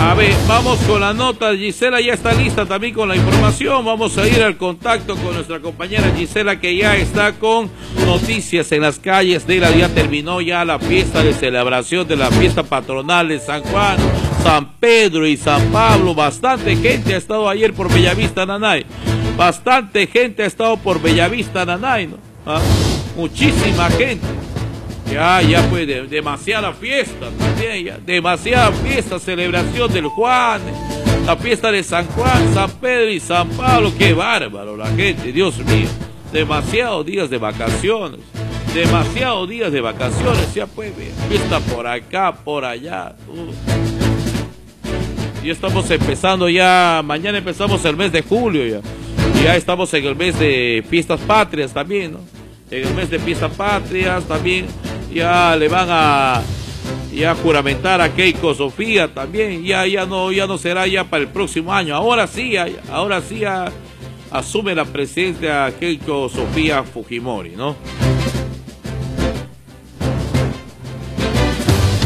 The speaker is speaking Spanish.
A ver, vamos con la nota. Gisela ya está lista también con la información. Vamos a ir al contacto con nuestra compañera Gisela, que ya está con noticias en las calles de ya terminó ya la fiesta de celebración de la fiesta patronal de San Juan, San Pedro y San Pablo. Bastante gente ha estado ayer por Bellavista, Nanay. Bastante gente ha estado por Bellavista, Nanay, ¿no? ¿Ah? Muchísima gente. Ya fue demasiada fiesta también, ya. Demasiada fiesta, celebración del Juan, la fiesta de San Juan, San Pedro y San Pablo. Qué bárbaro la gente, Dios mío. Demasiados días de vacaciones. Demasiados días de vacaciones, ya pues, fiesta por acá, por allá. Ya estamos empezando ya, mañana empezamos el mes de julio ya. Ya estamos en el mes de fiestas patrias también, ¿no? En el mes de fiestas patrias también ya le van a juramentar a Keiko Sofía también. Ya no será ya para el próximo año. Ahora sí asume la presidencia Keiko Sofía Fujimori, ¿no?